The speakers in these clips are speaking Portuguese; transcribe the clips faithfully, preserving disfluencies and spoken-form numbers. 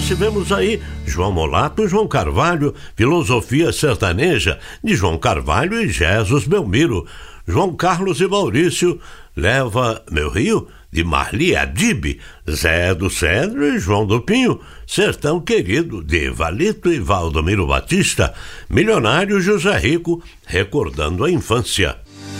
nós tivemos aí João Molato e João Carvalho, Filosofia Sertaneja, de João Carvalho e Jesus Belmiro. João Carlos e Maurício, Leva Meu Rio, de Marli Adib. Zé do Cedro e João do Pinho, Sertão Querido, de Valito e Valdomiro Batista. Milionário José Rico, recordando a infância.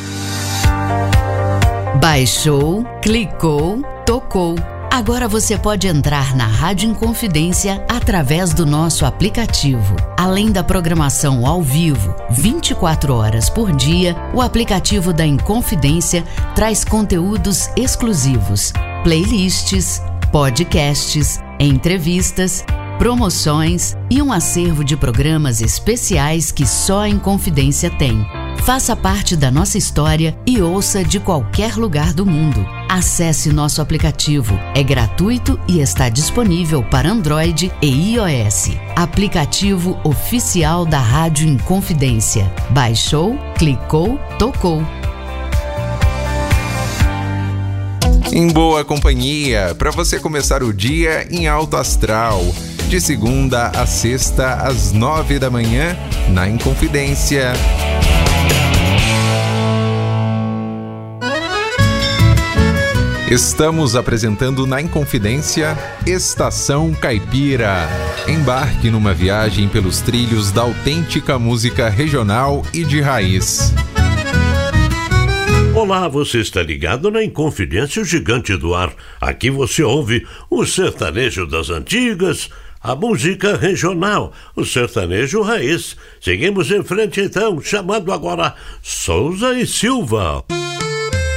Baixou, clicou, tocou. Agora você pode entrar na Rádio Inconfidência através do nosso aplicativo. Além da programação ao vivo, vinte e quatro horas por dia, o aplicativo da Inconfidência traz conteúdos exclusivos, playlists, podcasts, entrevistas, promoções e um acervo de programas especiais que só a Inconfidência tem. Faça parte da nossa história e ouça de qualquer lugar do mundo. Acesse nosso aplicativo. É gratuito e está disponível para Android e iOS. Aplicativo oficial da Rádio Inconfidência. Baixou, clicou, tocou. Em boa companhia, para você começar o dia em alto astral. De segunda a sexta, às nove da manhã, na Inconfidência. Estamos apresentando na Inconfidência Estação Caipira. Embarque numa viagem pelos trilhos da autêntica música regional e de raiz. Olá, você está ligado na Inconfidência, o gigante do ar. Aqui você ouve o sertanejo das antigas, a música regional, o sertanejo raiz. Seguimos em frente então, chamando agora Souza e Silva.